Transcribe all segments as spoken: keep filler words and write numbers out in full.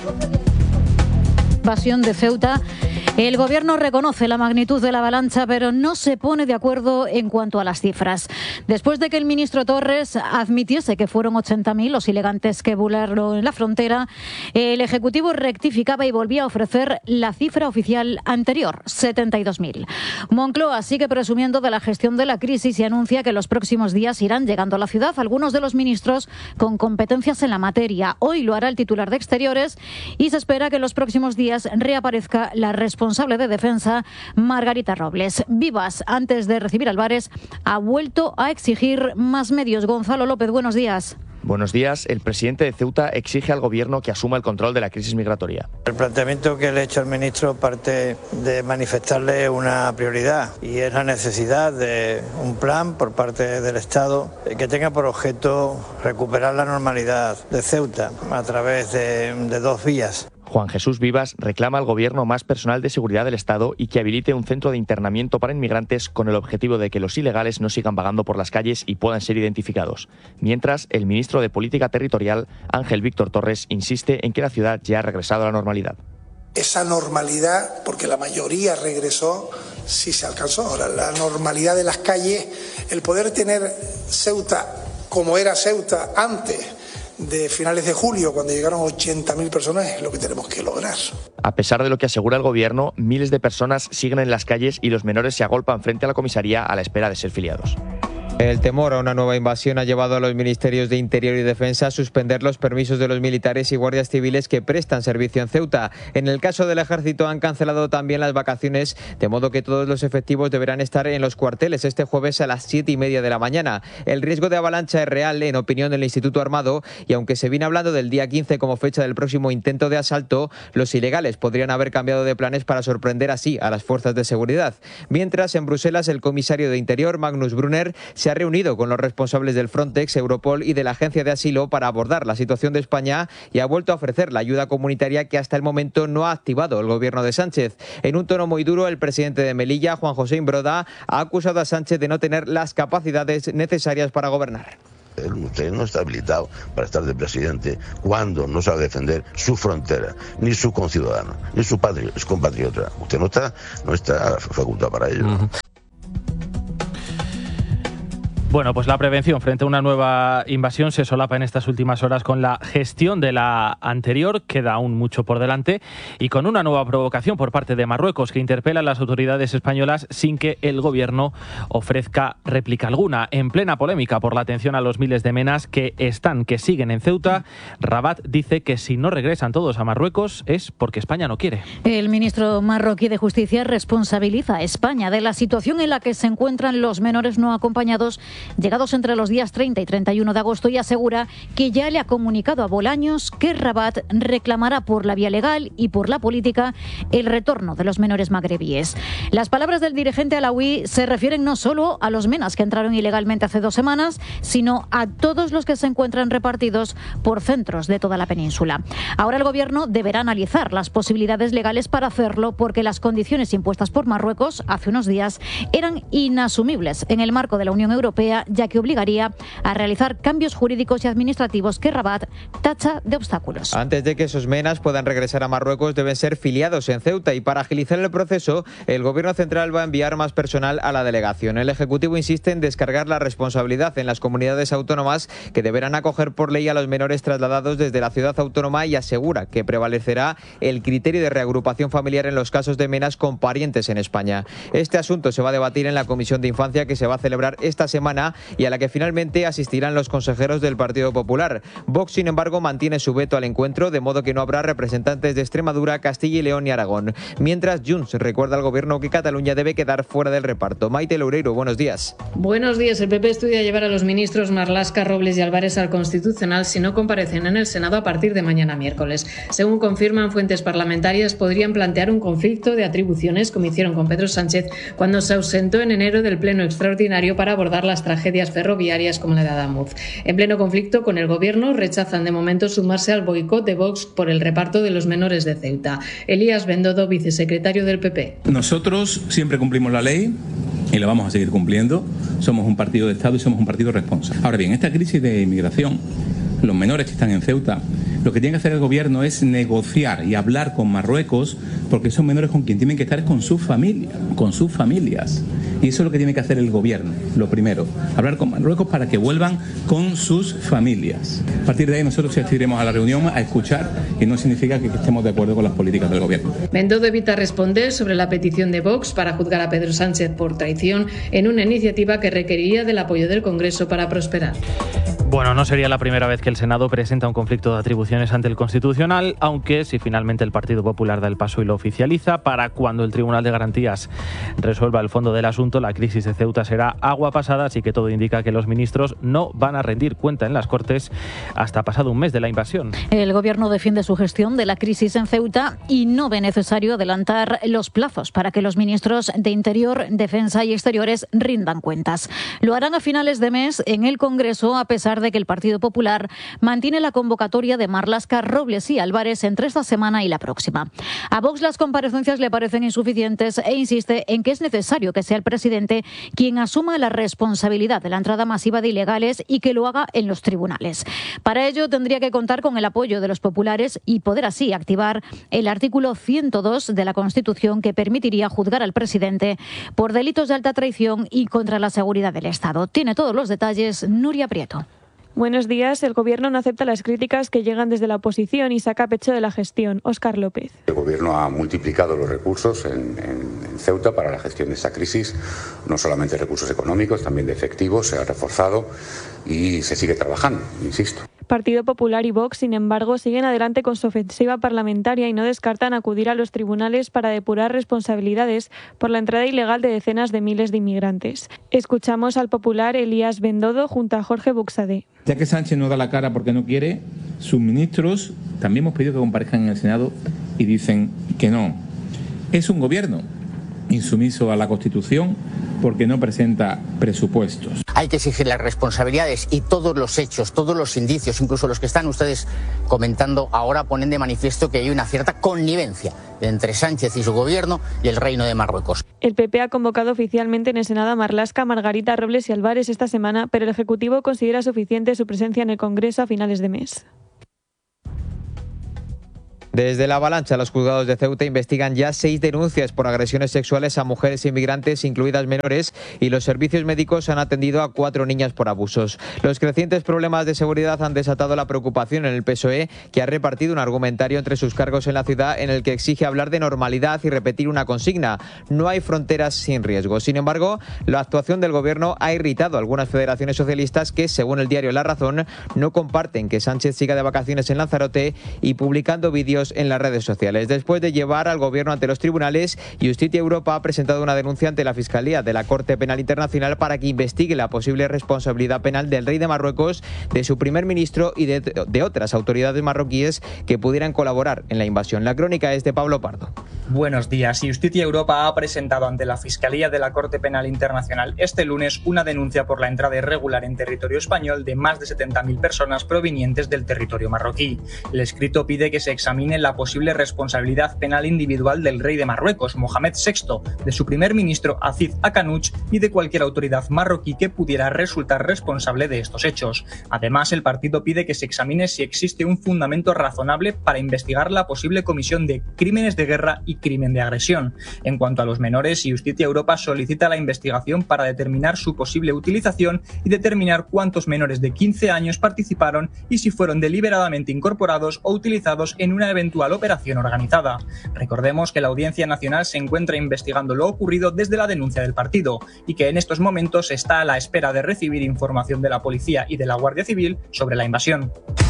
Invasión de Ceuta. El gobierno reconoce la magnitud de la avalancha, pero no se pone de acuerdo en cuanto a las cifras. Después de que el ministro Torres admitiese que fueron ochenta mil los ilegantes que volaron en la frontera, el Ejecutivo rectificaba y volvía a ofrecer la cifra oficial anterior, setenta y dos mil. Moncloa sigue presumiendo de la gestión de la crisis y anuncia que los próximos días irán llegando a la ciudad algunos de los ministros con competencias en la materia. Hoy lo hará el titular de Exteriores y se espera que en los próximos días reaparezca la responsable de Defensa, Margarita Robles. Vivas, antes de recibir a Álvarez, ha vuelto a exigir más medios. Gonzalo López, buenos días. Buenos días. El presidente de Ceuta exige al gobierno que asuma el control de la crisis migratoria. El planteamiento que le he hecho al ministro parte de manifestarle una prioridad y es la necesidad de un plan por parte del Estado que tenga por objeto recuperar la normalidad de Ceuta a través de, de dos vías. Juan Jesús Vivas reclama al gobierno más personal de seguridad del Estado y que habilite un centro de internamiento para inmigrantes con el objetivo de que los ilegales no sigan vagando por las calles y puedan ser identificados. Mientras, el ministro de Política Territorial, Ángel Víctor Torres, insiste en que la ciudad ya ha regresado a la normalidad. Esa normalidad, porque la mayoría regresó, sí se alcanzó. Ahora, la normalidad de las calles, el poder tener Ceuta como era Ceuta antes de finales de julio, cuando llegaron ochenta mil personas, es lo que tenemos que lograr. A pesar de lo que asegura el gobierno, miles de personas siguen en las calles y los menores se agolpan frente a la comisaría a la espera de ser filiados. El temor a una nueva invasión ha llevado a los ministerios de Interior y Defensa a suspender los permisos de los militares y guardias civiles que prestan servicio en Ceuta. En el caso del Ejército han cancelado también las vacaciones, de modo que todos los efectivos deberán estar en los cuarteles este jueves a las siete y media de la mañana. El riesgo de avalancha es real, en opinión del Instituto Armado, y aunque se viene hablando del día quince como fecha del próximo intento de asalto, los ilegales podrían haber cambiado de planes para sorprender así a las fuerzas de seguridad. Mientras, en Bruselas, el comisario de Interior, Magnus Brunner, se ha reunido con los responsables del Frontex, Europol y de la Agencia de Asilo para abordar la situación de España y ha vuelto a ofrecer la ayuda comunitaria que hasta el momento no ha activado el gobierno de Sánchez. En un tono muy duro, el presidente de Melilla, Juan José Imbroda, ha acusado a Sánchez de no tener las capacidades necesarias para gobernar. Usted no está habilitado para estar de presidente cuando no sabe defender su frontera, ni su conciudadano, ni su patri- su compatriota. Usted no está, no está facultado para ello. Uh-huh. Bueno, pues la prevención frente a una nueva invasión se solapa en estas últimas horas con la gestión de la anterior, queda aún mucho por delante, y con una nueva provocación por parte de Marruecos que interpela a las autoridades españolas sin que el gobierno ofrezca réplica alguna. En plena polémica por la atención a los miles de menas que están, que siguen en Ceuta, Rabat dice que si no regresan todos a Marruecos es porque España no quiere. El ministro marroquí de Justicia responsabiliza a España de la situación en la que se encuentran los menores no acompañados llegados entre los días treinta y treinta y uno de agosto y asegura que ya le ha comunicado a Bolaños que Rabat reclamará por la vía legal y por la política el retorno de los menores magrebíes. Las palabras del dirigente alauí se refieren no solo a los menas que entraron ilegalmente hace dos semanas, sino a todos los que se encuentran repartidos por centros de toda la península. Ahora el gobierno deberá analizar las posibilidades legales para hacerlo porque las condiciones impuestas por Marruecos hace unos días eran inasumibles en el marco de la Unión Europea, ya que obligaría a realizar cambios jurídicos y administrativos que Rabat tacha de obstáculos. Antes de que esos menas puedan regresar a Marruecos, deben ser filiados en Ceuta y para agilizar el proceso, el Gobierno central va a enviar más personal a la delegación. El Ejecutivo insiste en descargar la responsabilidad en las comunidades autónomas que deberán acoger por ley a los menores trasladados desde la ciudad autónoma y asegura que prevalecerá el criterio de reagrupación familiar en los casos de menas con parientes en España. Este asunto se va a debatir en la Comisión de Infancia que se va a celebrar esta semana y a la que finalmente asistirán los consejeros del Partido Popular. Vox, sin embargo, mantiene su veto al encuentro, de modo que no habrá representantes de Extremadura, Castilla y León y Aragón. Mientras, Junts recuerda al gobierno que Cataluña debe quedar fuera del reparto. Maite Loureiro, buenos días. Buenos días. El P P estudia llevar a los ministros Marlaska, Robles y Álvarez al Constitucional si no comparecen en el Senado a partir de mañana miércoles. Según confirman fuentes parlamentarias, podrían plantear un conflicto de atribuciones, como hicieron con Pedro Sánchez cuando se ausentó en enero del Pleno Extraordinario para abordar las tragedias ferroviarias como la de Adamuz. En pleno conflicto con el gobierno, rechazan de momento sumarse al boicot de Vox por el reparto de los menores de Ceuta. Elías Bendodo, vicesecretario del P P. Nosotros siempre cumplimos la ley y la vamos a seguir cumpliendo. Somos un partido de Estado y somos un partido responsable. Ahora bien, esta crisis de inmigración, los menores que están en Ceuta Lo que tiene que hacer el gobierno es negociar y hablar con Marruecos, porque esos menores con quien tienen que estar es con sus familias, con sus familias. Y eso es lo que tiene que hacer el gobierno, lo primero, hablar con Marruecos para que vuelvan con sus familias. A partir de ahí nosotros asistiremos a la reunión a escuchar, y no significa que estemos de acuerdo con las políticas del gobierno. Bendodo evita responder sobre la petición de Vox para juzgar a Pedro Sánchez por traición en una iniciativa que requeriría del apoyo del Congreso para prosperar. Bueno, no sería la primera vez que el Senado presenta un conflicto de atribuciones ante el Constitucional, aunque si finalmente el Partido Popular da el paso y lo oficializa, para cuando el Tribunal de Garantías resuelva el fondo del asunto, la crisis de Ceuta será agua pasada, así que todo indica que los ministros no van a rendir cuenta en las Cortes hasta pasado un mes de la invasión. El Gobierno defiende su gestión de la crisis en Ceuta y no ve necesario adelantar los plazos para que los ministros de Interior, Defensa y Exteriores rindan cuentas. Lo harán a finales de mes en el Congreso, a pesar de que el Partido Popular mantiene la convocatoria de Marlaska, Robles y Álvarez entre esta semana y la próxima. A Vox las comparecencias le parecen insuficientes e insiste en que es necesario que sea el presidente quien asuma la responsabilidad de la entrada masiva de ilegales y que lo haga en los tribunales. Para ello tendría que contar con el apoyo de los populares y poder así activar el artículo ciento dos de la Constitución, que permitiría juzgar al presidente por delitos de alta traición y contra la seguridad del Estado. Tiene todos los detalles Nuria Prieto. Buenos días. El Gobierno no acepta las críticas que llegan desde la oposición y saca pecho de la gestión. Óscar López. El Gobierno ha multiplicado los recursos en, en, en Ceuta para la gestión de esta crisis, no solamente recursos económicos, también de efectivos, se ha reforzado y se sigue trabajando, insisto. Partido Popular y Vox, sin embargo, siguen adelante con su ofensiva parlamentaria y no descartan acudir a los tribunales para depurar responsabilidades por la entrada ilegal de decenas de miles de inmigrantes. Escuchamos al popular Elías Bendodo junto a Jorge Buxadé. Ya que Sánchez no da la cara porque no quiere, sus ministros también hemos pedido que comparezcan en el Senado y dicen que no. Es un gobierno insumiso a la Constitución porque no presenta presupuestos. Hay que exigir las responsabilidades y todos los hechos, todos los indicios, incluso los que están ustedes comentando ahora, ponen de manifiesto que hay una cierta connivencia entre Sánchez y su gobierno y el Reino de Marruecos. El P P ha convocado oficialmente en el Senado a Marlaska, Margarita Robles y Álvarez esta semana, pero el Ejecutivo considera suficiente su presencia en el Congreso a finales de mes. Desde la Avalancha, los juzgados de Ceuta investigan ya seis denuncias por agresiones sexuales a mujeres inmigrantes, incluidas menores, y los servicios médicos han atendido a cuatro niñas por abusos. Los crecientes problemas de seguridad han desatado la preocupación en el P S O E, que ha repartido un argumentario entre sus cargos en la ciudad en el que exige hablar de normalidad y repetir una consigna: no hay fronteras sin riesgo. Sin embargo, la actuación del gobierno ha irritado a algunas federaciones socialistas que, según el diario La Razón, no comparten que Sánchez siga de vacaciones en Lanzarote y publicando vídeos en las redes sociales. Después de llevar al gobierno ante los tribunales, Justicia Europa ha presentado una denuncia ante la Fiscalía de la Corte Penal Internacional para que investigue la posible responsabilidad penal del rey de Marruecos, de su primer ministro y de, de otras autoridades marroquíes que pudieran colaborar en la invasión. La crónica es de Pablo Pardo. Buenos días. Justicia Europa ha presentado ante la Fiscalía de la Corte Penal Internacional este lunes una denuncia por la entrada irregular en territorio español de más de setenta mil personas provenientes del territorio marroquí. El escrito pide que se examine la posible responsabilidad penal individual del rey de Marruecos, Mohamed sexto, de su primer ministro Aziz Akanuch y de cualquier autoridad marroquí que pudiera resultar responsable de estos hechos. Además, el partido pide que se examine si existe un fundamento razonable para investigar la posible comisión de crímenes de guerra y crimen de agresión. En cuanto a los menores, Justicia Europa solicita la investigación para determinar su posible utilización y determinar cuántos menores de quince años participaron y si fueron deliberadamente incorporados o utilizados en una eventual operación organizada. Recordemos que la Audiencia Nacional se encuentra investigando lo ocurrido desde la denuncia del partido y que en estos momentos está a la espera de recibir información de la Policía y de la Guardia Civil sobre la invasión.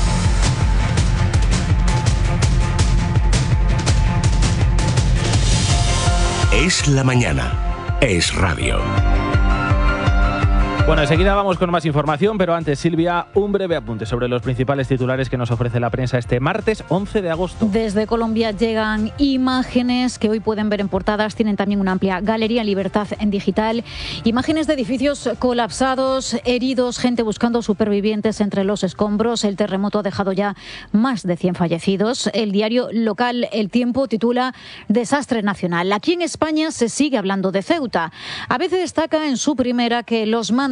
Es la mañana. Es radio. Bueno, enseguida vamos con más información, pero antes, Silvia, un breve apunte sobre los principales titulares que nos ofrece la prensa este martes once de agosto. Desde Colombia llegan imágenes que hoy pueden ver en portadas. Tienen también una amplia galería en Libertad en digital. Imágenes de edificios colapsados, heridos, gente buscando supervivientes entre los escombros. El terremoto ha dejado ya más de cien fallecidos. El diario local El Tiempo titula Desastre nacional. Aquí en España se sigue hablando de Ceuta. A veces destaca en su primera que los mandos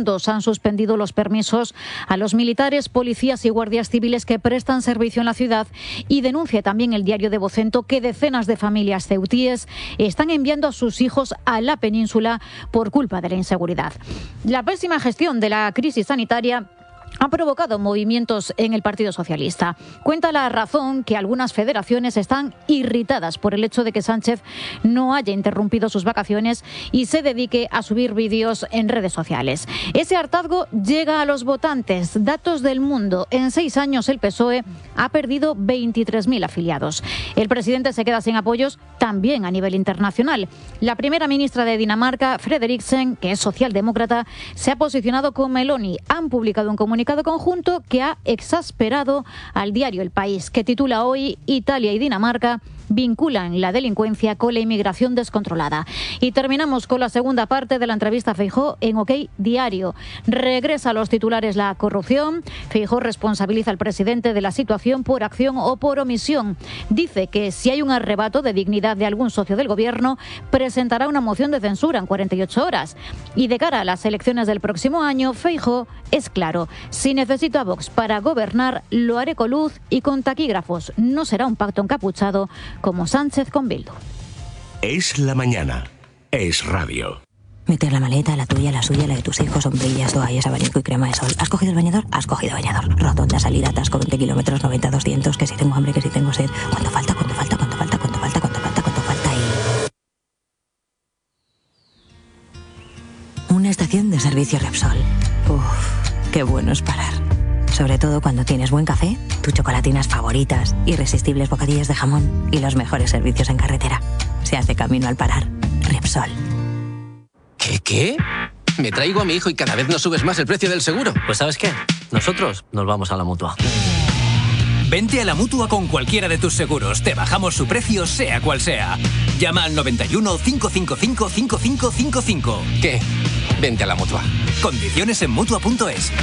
comandos han suspendido los permisos a los militares, policías y guardias civiles que prestan servicio en la ciudad, y denuncia también el diario de Vocento que decenas de familias ceutíes están enviando a sus hijos a la península por culpa de la inseguridad. La pésima gestión de la crisis sanitaria ha provocado movimientos en el Partido Socialista. Cuenta La Razón que algunas federaciones están irritadas por el hecho de que Sánchez no haya interrumpido sus vacaciones y se dedique a subir vídeos en redes sociales. Ese hartazgo llega a los votantes. Datos del Mundo: en seis años el P S O E ha perdido veintitrés mil afiliados. El presidente se queda sin apoyos también a nivel internacional. La primera ministra de Dinamarca, Frederiksen, que es socialdemócrata, se ha posicionado con Meloni. Han publicado un comunicado conjunto que ha exasperado al diario El País, que titula hoy: Italia y Dinamarca vinculan la delincuencia con la inmigración descontrolada. Y terminamos con la segunda parte de la entrevista a Feijóo en OK Diario. Regresa a los titulares la corrupción. Feijóo responsabiliza al presidente de la situación por acción o por omisión. Dice que si hay un arrebato de dignidad de algún socio del gobierno, presentará una moción de censura en cuarenta y ocho horas. Y de cara a las elecciones del próximo año, Feijóo es claro: si necesito a Vox para gobernar, lo haré con luz y con taquígrafos. No será un pacto encapuchado como Sánchez con Bildu. Es la mañana. Es radio. Meter la maleta, la tuya, la suya, la de tus hijos, sombrillas, toallas, abanico y crema de sol. ¿Has cogido el bañador? Has cogido bañador. Rotonda, salida, atasco, veinte kilómetros, noventa, doscientos, que si tengo hambre, que si tengo sed. ¿Cuánto falta? ¿Cuánto falta? ¿Cuánto falta? ¿Cuánto falta? ¿Cuánto falta? ¿Cuánto falta? Y... una estación de servicio Repsol. Uf, qué bueno es parar. Sobre todo cuando tienes buen café, tus chocolatinas favoritas, irresistibles bocadillas de jamón y los mejores servicios en carretera. Se hace camino al parar. Repsol. ¿Qué, qué? Me traigo a mi hijo y cada vez nos subes más el precio del seguro. Pues ¿sabes qué? Nosotros nos vamos a la Mutua. Vente a la Mutua con cualquiera de tus seguros. Te bajamos su precio, sea cual sea. Llama al noventa y uno, cinco cinco cinco, cinco cinco cinco cinco. ¿Qué? Vente a la Mutua. Condiciones en Mutua punto es.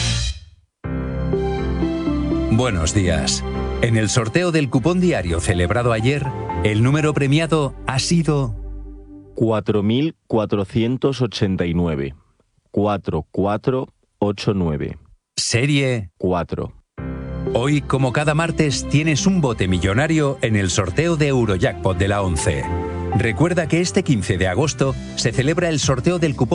Buenos días. En el sorteo del cupón diario celebrado ayer, el número premiado ha sido cuatro mil cuatrocientos ochenta y nueve. cuatro cuatro ocho nueve. Serie cuatro. Hoy, como cada martes, tienes un bote millonario en el sorteo de Eurojackpot de la ONCE. Recuerda que este quince de agosto se celebra el sorteo del cupón